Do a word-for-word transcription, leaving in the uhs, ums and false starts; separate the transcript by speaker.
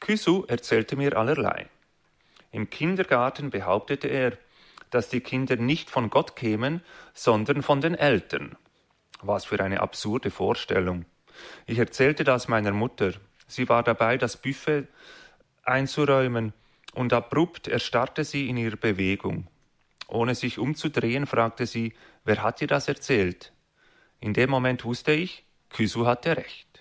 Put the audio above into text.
Speaker 1: Kysu erzählte mir allerlei. Im Kindergarten behauptete er, dass die Kinder nicht von Gott kämen, sondern von den Eltern. Was für eine absurde Vorstellung. Ich erzählte das meiner Mutter. Sie war dabei, das Buffet einzuräumen, und abrupt erstarrte sie in ihrer Bewegung. Ohne sich umzudrehen, fragte sie, wer hat dir das erzählt? In dem Moment wusste ich, Kysu hatte recht.